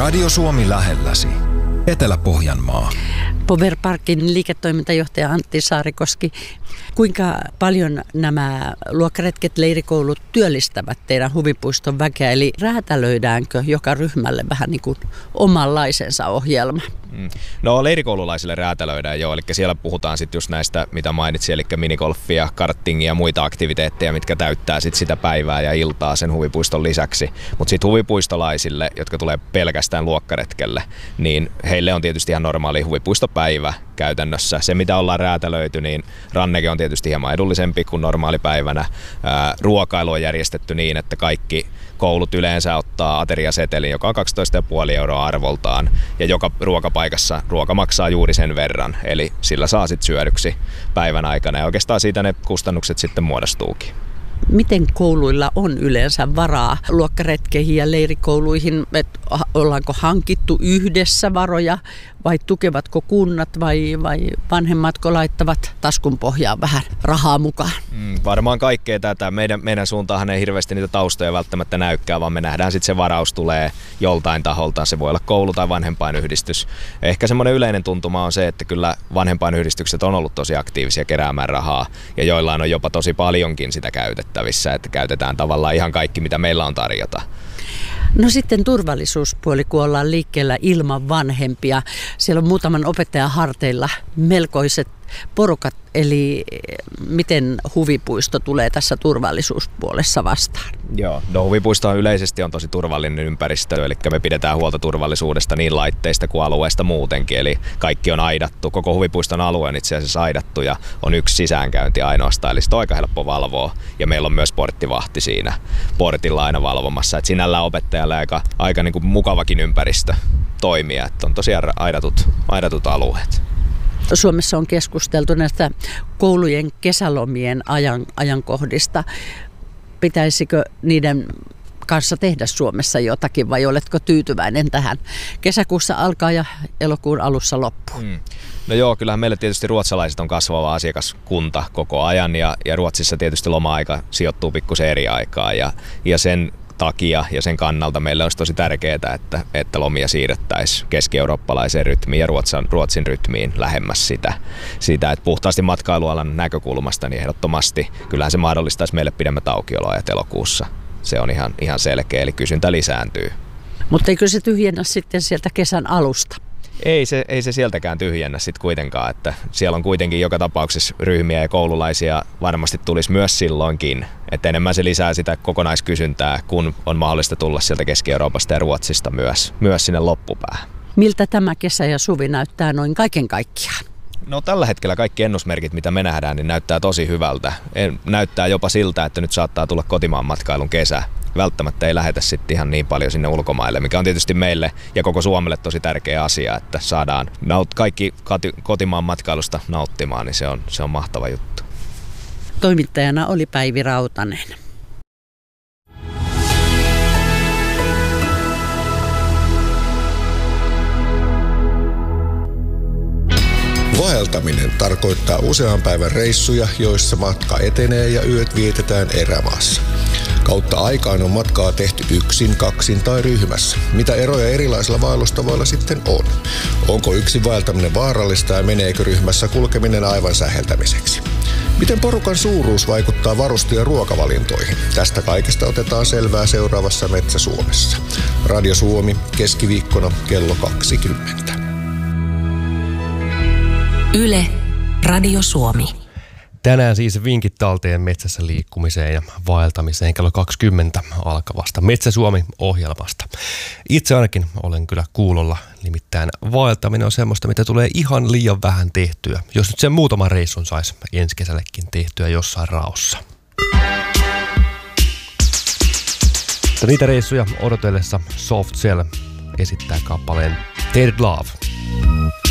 Radio Suomi lähelläsi. Etelä-Pohjanmaa. Power Parkin liiketoimintajohtaja Antti Saarikoski. Kuinka paljon nämä luokkaretket, leirikoulut työllistävät teidän huvipuiston väkeä? Eli räätälöidäänkö joka ryhmälle vähän niin kuin omanlaisensa ohjelma? No leirikoululaisille räätälöidään jo, eli siellä puhutaan sitten just näistä, mitä mainitsin, eli minigolfia, karttingia ja muita aktiviteetteja, mitkä täyttää sit sitä päivää ja iltaa sen huvipuiston lisäksi. Mutta sitten huvipuistolaisille, jotka tulee pelkästään luokkaretkelle, niin heille on tietysti ihan normaali huvipuistopäivä käytännössä. Se, mitä ollaan räätälöity, niin ranneke on tietysti hieman edullisempi kuin normaalipäivänä. Ruokailu on järjestetty niin, että kaikki koulut yleensä ottaa ateriasetelin, joka on 12,5 € arvoltaan, ja joka ruokapaikassa ruoka maksaa juuri sen verran, eli sillä saa sitten syödyksi päivän aikana, ja oikeastaan siitä ne kustannukset sitten muodostuukin. Miten kouluilla on yleensä varaa luokkaretkeihin ja leirikouluihin? Ollaanko hankittu yhdessä varoja vai tukevatko kunnat vai vanhemmatko laittavat taskun pohjaan vähän rahaa mukaan? Varmaan kaikkea tätä. Meidän suuntaahan ei hirveästi niitä taustoja välttämättä näykään, vaan me nähdään sitten se varaus tulee joltain taholta. Se voi olla koulu tai vanhempainyhdistys. Ehkä semmoinen yleinen tuntuma on se, että kyllä vanhempainyhdistykset on ollut tosi aktiivisia keräämään rahaa ja joillain on jopa tosi paljonkin sitä käytettävissä, että käytetään tavallaan ihan kaikki, mitä meillä on tarjota. No sitten turvallisuuspuoli, kun ollaan liikkeellä ilman vanhempia. Siellä on muutaman opettajan harteilla melkoiset porukat, eli miten huvipuisto tulee tässä turvallisuuspuolessa vastaan? Joo, no huvipuisto yleisesti on tosi turvallinen ympäristö, eli me pidetään huolta turvallisuudesta niin laitteista kuin alueesta muutenkin, eli kaikki on aidattu, koko huvipuiston alue on itse asiassa aidattu ja on yksi sisäänkäynti ainoastaan, eli sitä on aika helppo valvoa ja meillä on myös porttivahti siinä portilla aina valvomassa, että sinällään opettajalle aika niin kuin mukavakin ympäristö toimia, että on tosiaan aidatut alueet. Suomessa on keskusteltu näistä koulujen kesälomien ajankohdista. Pitäisikö niiden kanssa tehdä Suomessa jotakin vai oletko tyytyväinen tähän? Kesäkuussa alkaa ja elokuun alussa loppuu. No joo, kyllähän meille tietysti ruotsalaiset on kasvava asiakaskunta koko ajan ja Ruotsissa tietysti loma-aika sijoittuu pikkusen eri aikaa ja sen takia ja sen kannalta meille olisi tosi tärkeää, että lomia siirrettäisiin keski-eurooppalaiseen rytmiin ja Ruotsin rytmiin lähemmäs sitä, että puhtaasti matkailualan näkökulmasta niin ehdottomasti kyllähän se mahdollistaisi meille pidemmät aukioloajat elokuussa. Se on ihan selkeä, eli kysyntä lisääntyy. Mutta eikö se tyhjennä sitten sieltä kesän alusta? Ei se sieltäkään tyhjennä sitten kuitenkaan, että siellä on kuitenkin joka tapauksessa ryhmiä ja koululaisia varmasti tulisi myös silloinkin, että enemmän se lisää sitä kokonaiskysyntää, kun on mahdollista tulla sieltä Keski-Euroopasta ja Ruotsista myös sinne loppupäähän. Miltä tämä kesä ja suvi näyttää noin kaiken kaikkiaan? No tällä hetkellä kaikki ennusmerkit, mitä me nähdään, niin näyttää tosi hyvältä. Näyttää jopa siltä, että nyt saattaa tulla kotimaan matkailun kesä. Välttämättä ei lähetä sitten ihan niin paljon sinne ulkomaille, mikä on tietysti meille ja koko Suomelle tosi tärkeä asia, että saadaan kaikki kotimaan matkailusta nauttimaan, niin se on mahtava juttu. Toimittajana oli Päivi Rautanen. Vaeltaminen tarkoittaa usean päivän reissuja, joissa matka etenee ja yöt vietetään erämaassa. Kautta aikaan on matkaa tehty yksin, kaksin tai ryhmässä. Mitä eroja erilaisilla vaellustavoilla sitten on? Onko yksin vaeltaminen vaarallista ja meneekö ryhmässä kulkeminen aivan säheltämiseksi? Miten porukan suuruus vaikuttaa varuste- ja ruokavalintoihin? Tästä kaikesta otetaan selvää seuraavassa Metsä Suomessa. Radio Suomi keskiviikkona kello 20. Yle, Radio Suomi. Tänään siis vinkit talteen metsässä liikkumiseen ja vaeltamiseen kello 20 alkavasta Metsä Suomi-ohjelmasta. Itse ainakin olen kyllä kuulolla, nimittäin vaeltaminen on semmoista, mitä tulee ihan liian vähän tehtyä. Jos nyt sen muutaman reissun saisi ensi kesällekin tehtyä jossain raossa. Niitä reissuja odotellessa Soft Cell esittää kappaleen Dead Love.